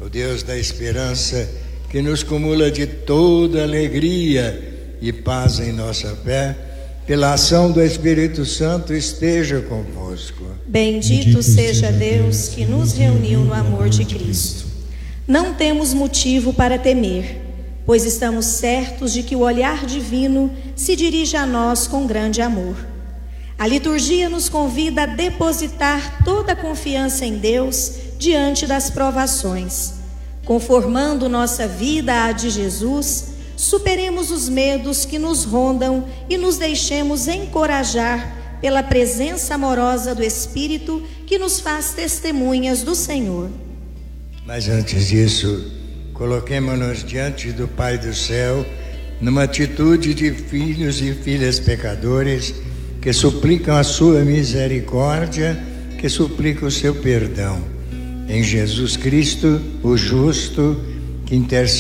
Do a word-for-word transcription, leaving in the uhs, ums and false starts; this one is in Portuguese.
O Deus da esperança, que nos cumula de toda alegria e paz em nossa fé, pela ação do Espírito Santo, esteja convosco. Bendito seja Deus que nos reuniu no amor de Cristo. Não temos motivo para temer, pois estamos certos de que o olhar divino se dirige a nós com grande amor. A liturgia nos convida a depositar toda a confiança em Deus diante das provações. Conformando nossa vida à de Jesus, superemos os medos que nos rondam e nos deixemos encorajar pela presença amorosa do Espírito que nos faz testemunhas do Senhor. Mas antes disso, coloquemo-nos diante do Pai do céu, numa atitude de filhos e filhas pecadores, que suplicam a sua misericórdia, que suplicam o seu perdão. Em Jesus Cristo, o justo, que intercede